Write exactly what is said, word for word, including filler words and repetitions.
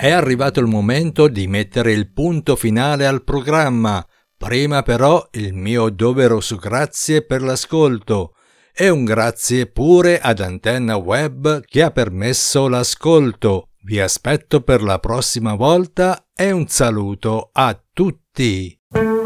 È arrivato il momento di mettere il punto finale al programma. Prima però il mio doveroso grazie per l'ascolto e un grazie pure ad Antenna Web che ha permesso l'ascolto. Vi aspetto per la prossima volta e un saluto a tutti.